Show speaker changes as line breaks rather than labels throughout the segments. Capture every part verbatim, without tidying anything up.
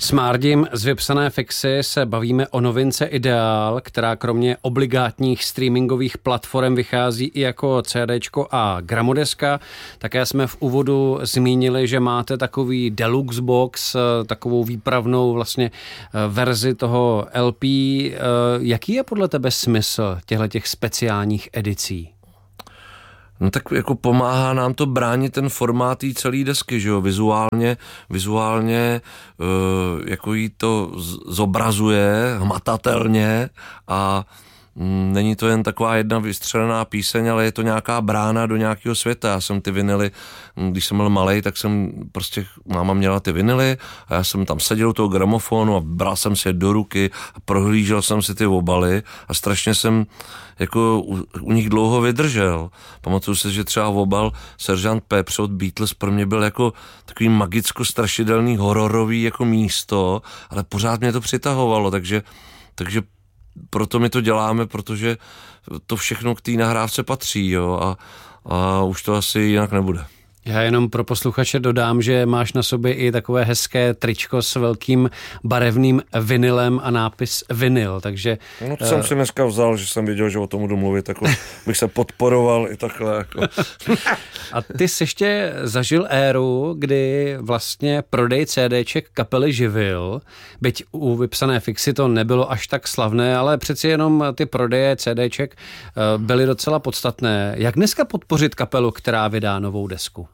S Márdim z Vypsané fixy se bavíme o novince Ideál, která kromě obligátních streamingových platform vychází i jako CDčko a gramodeska. Také jsme v úvodu zmínili, že máte takový deluxe box, takovou výpravnou vlastně verzi toho L P. Jaký je podle tebe smysl těchto speciálních edicí?
No tak jako pomáhá nám to bránit ten formát té celé desky, že jo, vizuálně, vizuálně uh, jako jí to zobrazuje hmatatelně a mm, není to jen taková jedna vystřelená píseň, ale je to nějaká brána do nějakého světa. Já jsem ty vinily, když jsem byl malej, tak jsem prostě, máma měla ty vinily a já jsem tam seděl u toho gramofonu a bral jsem si je do ruky a prohlížel jsem si ty obaly a strašně jsem jako u, u nich dlouho vydržel. Pamatuju si, že třeba obal Sergeant Pepper od Beatles pro mě byl jako takový magicko-strašidelný hororový jako místo, ale pořád mě to přitahovalo, takže, takže proto my to děláme, protože to všechno k té nahrávce patří, jo, a, a už to asi jinak nebude.
Já jenom pro posluchače dodám, že máš na sobě i takové hezké tričko s velkým barevným vinylem a nápis vinyl, takže...
No to jsem uh... si dneska vzal, že jsem viděl, že o tom budu mluvit, jako bych se podporoval i takhle. Jako.
A ty jsi ještě zažil éru, kdy vlastně prodej CDček kapely živil, byť u Vypsané fixy to nebylo až tak slavné, ale přeci jenom ty prodeje CDček byly docela podstatné. Jak dneska podpořit kapelu, která vydá novou desku?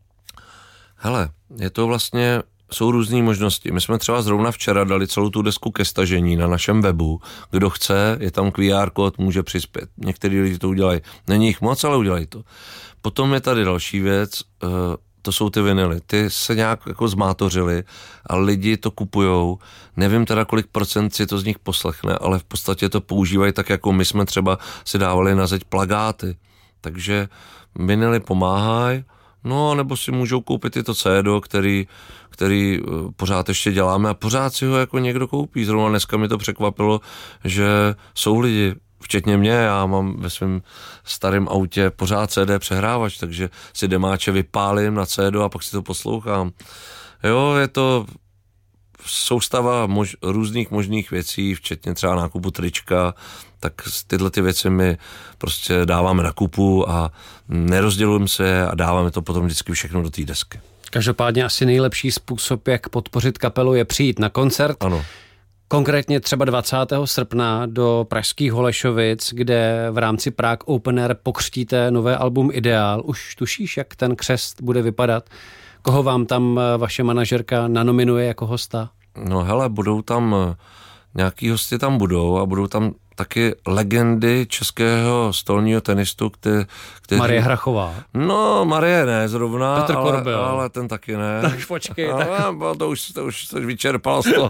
Hele, je to vlastně, jsou různé možnosti. My jsme třeba zrovna včera dali celou tu desku ke stažení na našem webu. Kdo chce, je tam Q R kód, může přispět. Někteří lidi to udělají. Není jich moc, ale udělají to. Potom je tady další věc, to jsou ty vinily. Ty se nějak jako zmátořily a lidi to kupujou. Nevím teda, kolik procent si to z nich poslechne, ale v podstatě to používají tak, jako my jsme třeba si dávali na zeď plagáty. Takže vinily pomáhají. No, nebo si můžou koupit i to C D, který, který pořád ještě děláme a pořád si ho jako někdo koupí. Zrovna dneska mi to překvapilo, že jsou lidi, včetně mě, já mám ve svém starém autě pořád C D přehrávač, takže si demáče vypálím na C D a pak si to poslouchám. Jo, je to soustava mož, různých možných věcí, včetně třeba nákupu trička, tak tyhle ty věci my prostě dáváme na kupu a nerozdělujeme se a dáváme to potom vždycky všechno do té desky.
Každopádně asi nejlepší způsob, jak podpořit kapelu, je přijít na koncert.
Ano.
Konkrétně třeba dvacátého srpna do pražských Holešovic, kde v rámci Prague Open Air pokřtíte nové album Ideál. Už tušíš, jak ten křest bude vypadat? Koho vám tam vaše manažerka nanominuje jako hosta?
No hele, budou tam, nějaký hosti tam budou a budou tam taky legendy českého stolního tenistu, který... který...
Marie Hrachová.
No, Marie ne zrovna,
Petr
ale,
Korbil.
ale ten taky ne.
Tak počkej.
Ale, tak... To už to už to vyčerpal z toho.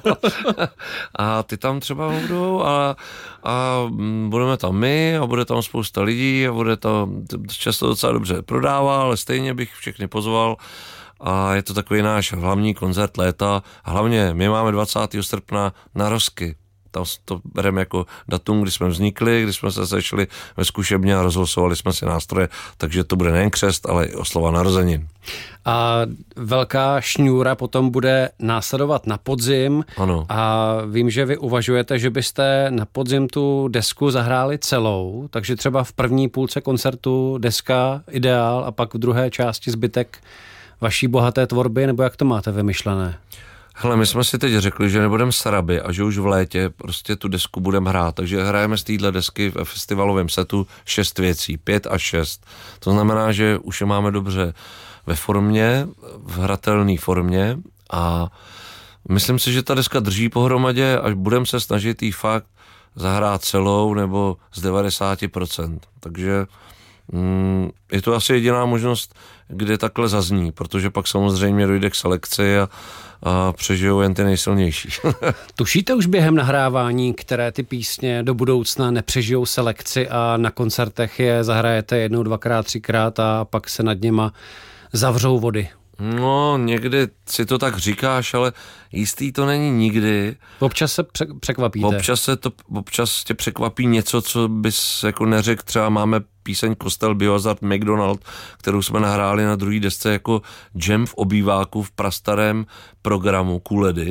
A ty tam třeba budou a, a budeme tam my a bude tam spousta lidí a bude to často docela dobře prodává, ale stejně bych všechny pozval. A je to takový náš hlavní koncert léta. Hlavně my máme dvacátého srpna na Rozky. Tam to bereme jako datum, kdy jsme vznikli, kdy jsme se sešli ve zkušebně a rozhlasovali jsme si nástroje, takže to bude nejen křest, ale i oslava narozenin.
A velká šňůra potom bude následovat na podzim.
Ano.
A vím, že vy uvažujete, že byste na podzim tu desku zahráli celou, takže třeba v první půlce koncertu deska Ideál a pak v druhé části zbytek vaší bohaté tvorby, nebo jak to máte vymyšlené?
Hele, my jsme si teď řekli, že nebudeme saraby a že už v létě prostě tu desku budeme hrát, takže hrajeme z téhle desky ve festivalovém setu šest věcí, pět a šest. To znamená, že už je máme dobře ve formě, v hratelné formě a myslím si, že ta deska drží pohromadě, až budeme se snažit jí fakt zahrát celou nebo z devadesát procent. Takže mm, je to asi jediná možnost, kde takhle zazní, protože pak samozřejmě dojde k selekci a a přežijou jen ty nejsilnější.
Tušíte už během nahrávání, které ty písně do budoucna nepřežijou selekci a na koncertech je zahrajete jednou, dvakrát, třikrát a pak se nad něma zavřou vody?
No, někdy si to tak říkáš, ale jistý to není nikdy.
Občas se překvapíte.
Občas, se to, občas tě překvapí něco, co bys jako neřekl. Třeba máme píseň Kostel Biohazard McDonald, kterou jsme nahráli na druhé desce jako jam v obýváku v prastarém programu Cool Edit,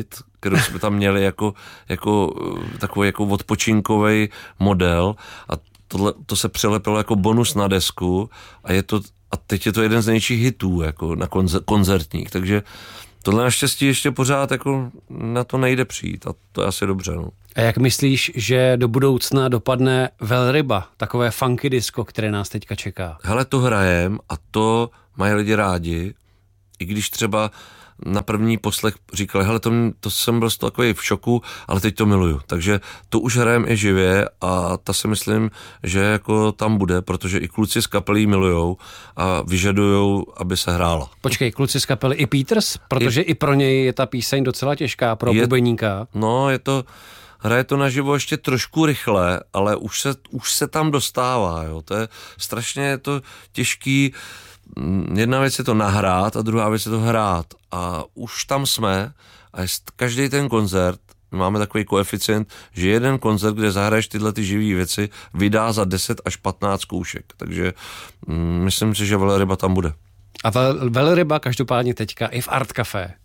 kterou jsme tam měli jako, jako takový jako odpočinkový model a tohle, to se přilepilo jako bonus na desku a je to, a teď je to jeden z největších hitů jako na koncertních, takže tohle naštěstí ještě pořád jako na to nejde přijít a to je asi dobře. No.
A jak myslíš, že do budoucna dopadne Velryba, takové funky disco, které nás teďka čeká?
Hele, to hrajem a to mají lidi rádi, i když třeba na první poslech říkali, hele, to, to jsem byl takový v šoku, ale teď to miluju. Takže to už hrajem i živě a ta si myslím, že jako tam bude, protože i kluci z kapely milujou a vyžadujou, aby se hrála.
Počkej, kluci z kapely i Peters? Protože I, i pro něj je ta píseň docela těžká, pro je, bubeníka.
No, je to... Hraje to naživo ještě trošku rychle, ale už se, už se tam dostává. Jo. To je strašně je to těžký. Jedna věc je to nahrát a druhá věc je to hrát. A už tam jsme a každý ten koncert, máme takový koeficient, že jeden koncert, kde zahraješ tyhle ty živý věci, vydá za deset až patnáct zkoušek. Takže mm, myslím si, že Velryba tam bude.
A vel, Velryba každopádně teďka i v Art Café.